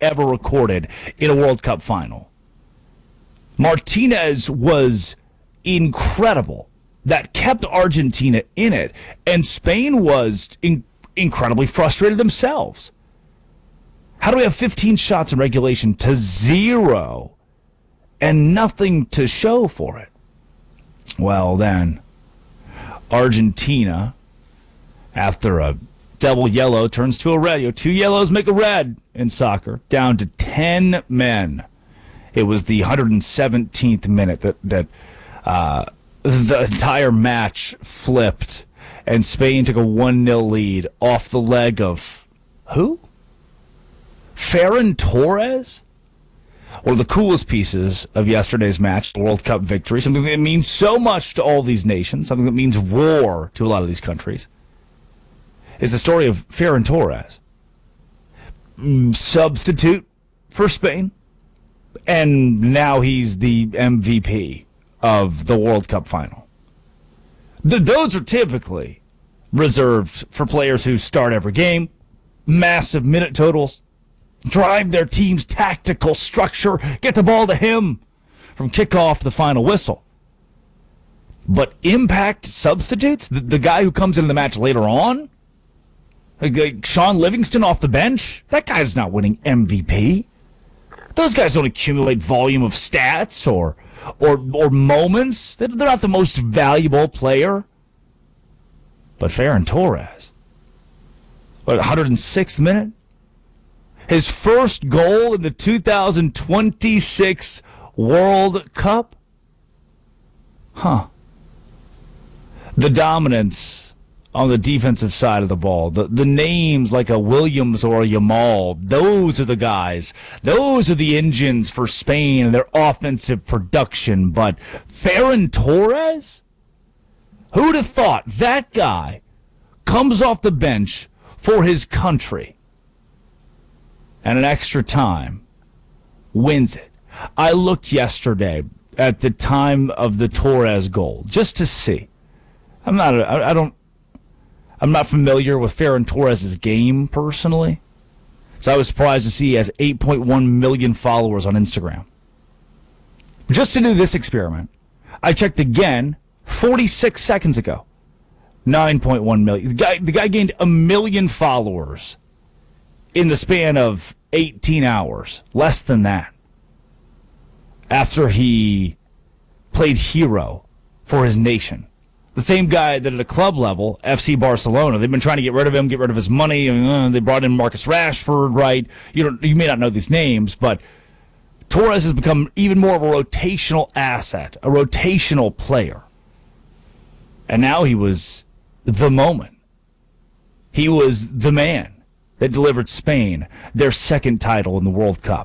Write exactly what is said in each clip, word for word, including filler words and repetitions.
ever recorded in a World Cup final. Martinez was incredible. That kept Argentina in it, and Spain was in- incredibly frustrated themselves. How do we have fifteen shots in regulation to zero and nothing to show for it? Well, then, Argentina, after a double yellow, turns to a red. You know, two yellows make a red in soccer, down to ten men. It was the one hundred seventeenth minute that, that uh, the entire match flipped, and Spain took a one nil lead off the leg of who? Ferran Torres? One of the coolest pieces of yesterday's match, the World Cup victory, something that means so much to all these nations, something that means war to a lot of these countries, is the story of Ferran Torres. Substitute for Spain, and now he's the M V P of the World Cup final. Th- those are typically reserved for players who start every game, massive minute totals, drive their team's tactical structure, get the ball to him from kickoff to the final whistle. But impact substitutes, the, the guy who comes into the match later on, like, like Sean Livingston off the bench, that guy's not winning M V P. Those guys don't accumulate volume of stats or or or moments. They're not the most valuable player. But Ferran Torres, what, one hundred sixth minute? His first goal in the two thousand twenty-six World Cup? Huh. The dominance on the defensive side of the ball, the, the names like a Williams or a Yamal, those are the guys. Those are the engines for Spain and their offensive production. But Ferran Torres? Who'd have thought that guy comes off the bench for his country and an extra time wins it? I looked yesterday at the time of the Torres goal just to see. I'm not, I, I don't, I'm not familiar with Ferran Torres' game personally, so I was surprised to see he has eight point one million followers on Instagram. Just to do this experiment, I checked again forty-six seconds ago. nine point one million. The guy, the guy gained a million followers in the span of eighteen hours, less than that, after he played hero for his nation. The same guy that at a club level, F C Barcelona, they've been trying to get rid of him, get rid of his money. Uh, they brought in Marcus Rashford, right? You don't, you may not know these names, but Torres has become even more of a rotational asset, a rotational player. And now he was the moment. He was the man that delivered Spain their second title in the World Cup.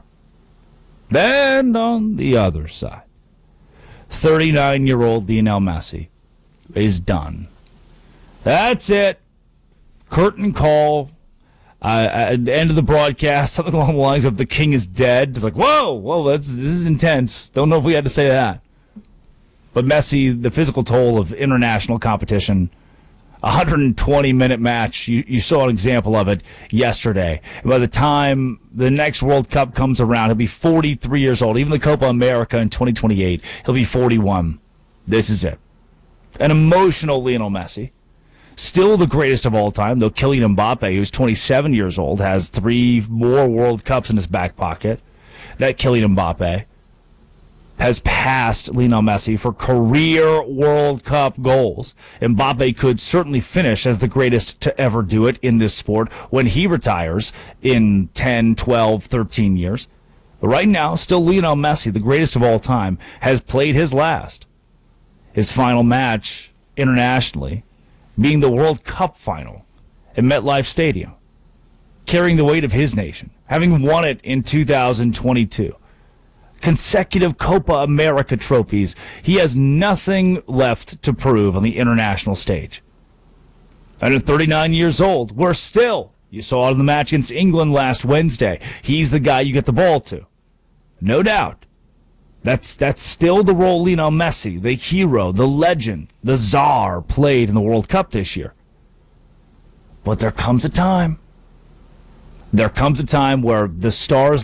And on the other side, thirty-nine-year-old Lionel Messi is done. That's it. Curtain call. Uh, at the end of the broadcast, something along the lines of "the king is dead." It's like, whoa, whoa, that's this is intense. Don't know if we had to say that. But Messi, the physical toll of international competition, one hundred twenty minute match. You, you saw an example of it yesterday. And by the time the next World Cup comes around, he'll be forty-three years old. Even the Copa America in twenty twenty-eight, he'll be forty-one. This is it. An emotional Lionel Messi. Still the greatest of all time, though Kylian Mbappe, who's twenty-seven years old, has three more World Cups in his back pocket. That Kylian Mbappe has passed Lionel Messi for career World Cup goals. Mbappe could certainly finish as the greatest to ever do it in this sport when he retires in ten, twelve, thirteen years. But right now, still Lionel Messi, the greatest of all time, has played his last. His final match internationally being the World Cup final at MetLife Stadium, carrying the weight of his nation, having won it in two thousand twenty-two. Consecutive Copa America trophies. He has nothing left to prove on the international stage. And at thirty-nine years old, we're still, you saw it in the match against England last Wednesday, he's the guy you get the ball to. No doubt. That's that's still the role Lionel Messi, the hero, the legend, the czar, played in the World Cup this year. But there comes a time. There comes a time where the stars